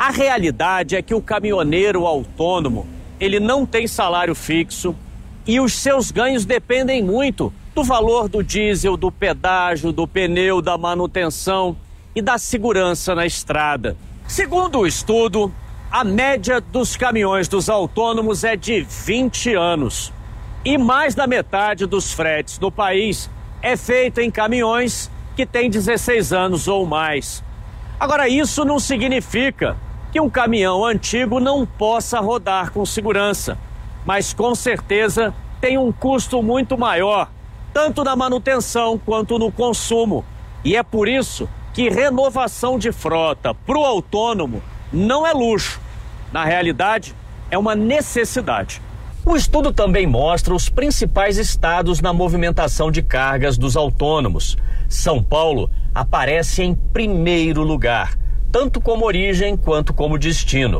A realidade é que o caminhoneiro autônomo, ele não tem salário fixo e os seus ganhos dependem muito do valor do diesel, do pedágio, do pneu, da manutenção e da segurança na estrada. Segundo o estudo, a média dos caminhões dos autônomos é de 20 anos. E mais da metade dos fretes no país é feita em caminhões que têm 16 anos ou mais. Agora, isso não significa que um caminhão antigo não possa rodar com segurança, mas com certeza tem um custo muito maior, tanto na manutenção quanto no consumo. E é por isso que renovação de frota para o autônomo não é luxo. Na realidade, é uma necessidade. O estudo também mostra os principais estados na movimentação de cargas dos autônomos. São Paulo aparece em primeiro lugar, tanto como origem quanto como destino.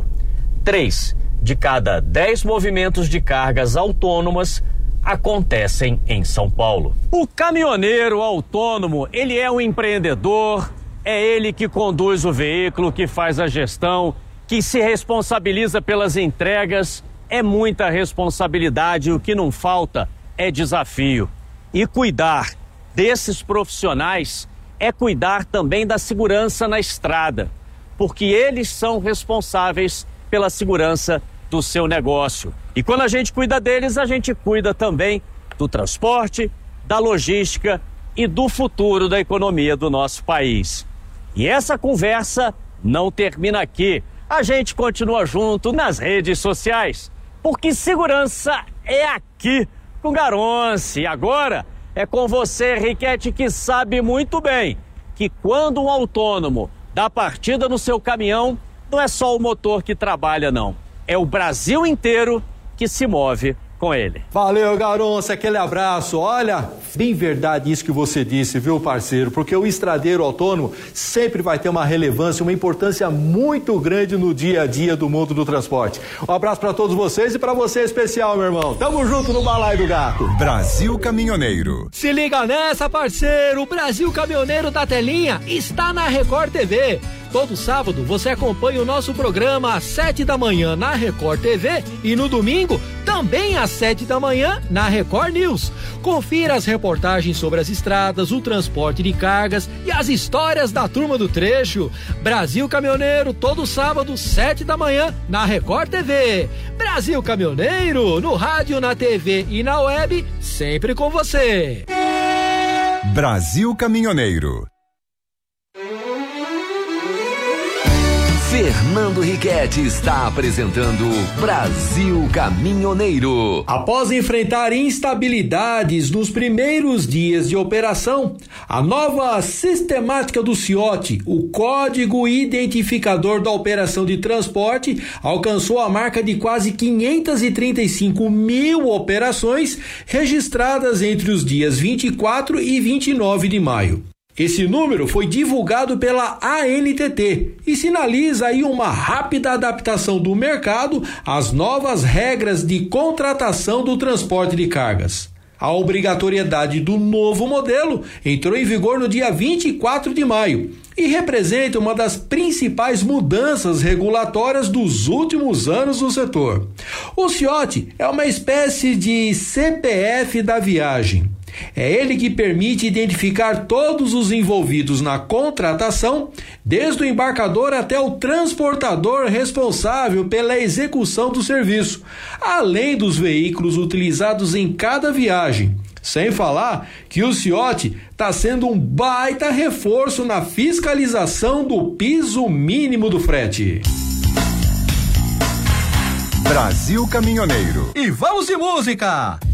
3 de cada 10 movimentos de cargas autônomas acontecem em São Paulo. O caminhoneiro autônomo, ele é um empreendedor, é ele que conduz o veículo, que faz a gestão, que se responsabiliza pelas entregas. É muita responsabilidade, o que não falta é desafio. E cuidar desses profissionais é cuidar também da segurança na estrada, porque eles são responsáveis pela segurança do seu negócio. E quando a gente cuida deles, a gente cuida também do transporte, da logística e do futuro da economia do nosso país. E essa conversa não termina aqui. A gente continua junto nas redes sociais, porque segurança é aqui com Garonce. E agora é com você, Riquete, que sabe muito bem que quando um autônomo dá partida no seu caminhão, não é só o motor que trabalha, não. É o Brasil inteiro que se move com ele. Valeu, Garonce, aquele abraço. Olha, bem verdade isso que você disse, viu, parceiro? Porque o estradeiro autônomo sempre vai ter uma relevância, uma importância muito grande no dia a dia do mundo do transporte. Um abraço para todos vocês e para você em especial, meu irmão. Tamo junto no Balaio do Gato. Brasil Caminhoneiro. Se liga nessa, parceiro. O Brasil Caminhoneiro da Telinha está na Record TV. Todo sábado você acompanha o nosso programa às 7 da manhã na Record TV e no domingo também às 7 da manhã na Record News. Confira as reportagens sobre as estradas, o transporte de cargas e as histórias da turma do trecho. Brasil Caminhoneiro, todo sábado, 7 da manhã na Record TV. Brasil Caminhoneiro, no rádio, na TV e na web, sempre com você. Brasil Caminhoneiro. Fernando Riquete está apresentando Brasil Caminhoneiro. Após enfrentar instabilidades nos primeiros dias de operação, a nova sistemática do CIOT, o Código Identificador da Operação de Transporte, alcançou a marca de quase 535 mil operações registradas entre os dias 24 e 29 de maio. Esse número foi divulgado pela ANTT e sinaliza aí uma rápida adaptação do mercado às novas regras de contratação do transporte de cargas. A obrigatoriedade do novo modelo entrou em vigor no dia 24 de maio e representa uma das principais mudanças regulatórias dos últimos anos no setor. O CIOT é uma espécie de CPF da viagem. É ele que permite identificar todos os envolvidos na contratação, desde o embarcador até o transportador responsável pela execução do serviço, além dos veículos utilizados em cada viagem. Sem falar que o CIOT está sendo um baita reforço na fiscalização do piso mínimo do frete. Brasil Caminhoneiro. E vamos de música!